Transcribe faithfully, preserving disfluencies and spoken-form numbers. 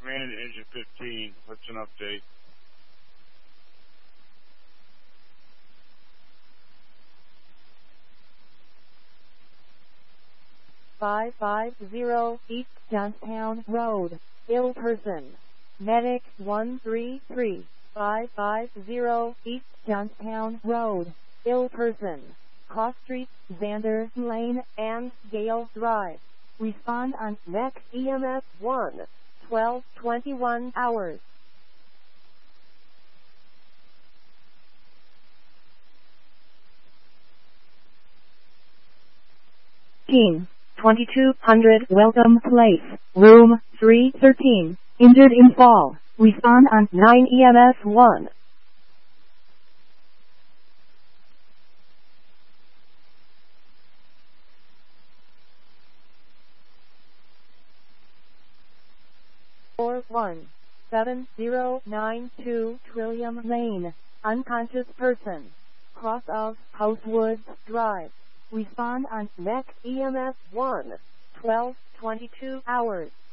Command to Engine fifteen. What's an update? five five zero East Johnstown Road, ill person. Medic one three three. five five zero East Johnstown Road, ill person. Cross Street, Xander Lane, and Gale Drive. Respond on next E M S one, twelve twenty-one hours. Team twenty-two hundred Welcome Place, Room three thirteen, injured in fall. Respond on nine E M S one. four one seven zero nine two Trillium Lane, unconscious person. Cross of Housewoods Drive. Respond on next E M S one, twelve twenty-two hours.